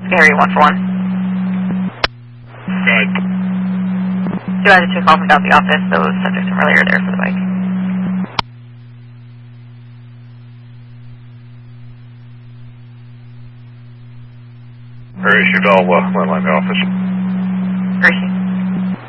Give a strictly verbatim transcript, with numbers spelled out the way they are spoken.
Gary, one for one. Good. two out of two call from down the office, those subjects from earlier there for the bike. Where is your doll? Well, well, in the office. Gracie.